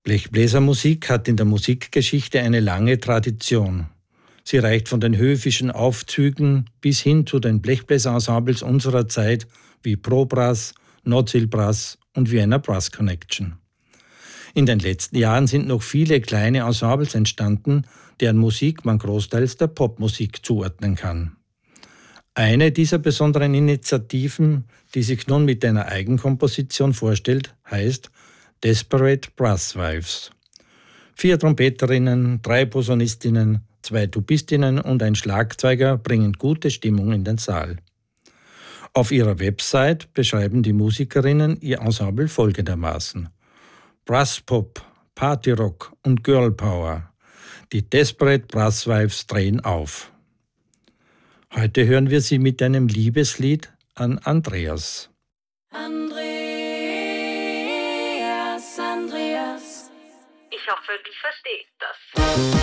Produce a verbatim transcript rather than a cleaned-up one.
Blechbläsermusik hat in der Musikgeschichte eine lange Tradition. Sie reicht von den höfischen Aufzügen bis hin zu den Blechbläserensembles unserer Zeit wie Pro-Brass, Nothill-Brass und Vienna Brass Connection. In den letzten Jahren sind noch viele kleine Ensembles entstanden, deren Musik man großteils der Popmusik zuordnen kann. Eine dieser besonderen Initiativen, die sich nun mit einer Eigenkomposition vorstellt, heißt Desperate Brass Wives. Vier Trompeterinnen, drei Posaunistinnen, zwei Tubistinnen und ein Schlagzeuger bringen gute Stimmung in den Saal. Auf ihrer Website beschreiben die Musikerinnen ihr Ensemble folgendermaßen: Brasspop, Partyrock und Girlpower. Die Desperate Brass Wives drehen auf. Heute hören wir sie mit einem Liebeslied an Andreas. Andreas, Andreas. Ich hoffe, du verstehst das.